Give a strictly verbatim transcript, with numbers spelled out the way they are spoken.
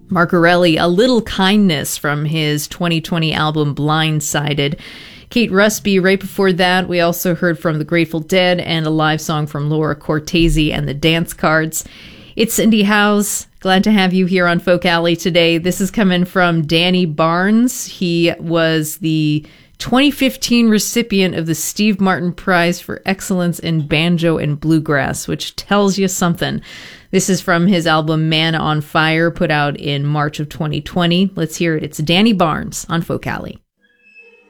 Marcarelli, A Little Kindness from his twenty twenty album Blindsided. Kate Rusby, right before that, we also heard from the Grateful Dead and a live song from Laura Cortese and the Dance Cards. It's Cindy Howes. Glad to have you here on Folk Alley today. This is coming from Danny Barnes. He was the twenty fifteen recipient of the Steve Martin Prize for Excellence in Banjo and Bluegrass, which tells you something. This is from his album Man on Fire, put out in March of twenty twenty. Let's hear it. It's Danny Barnes on Folk Alley.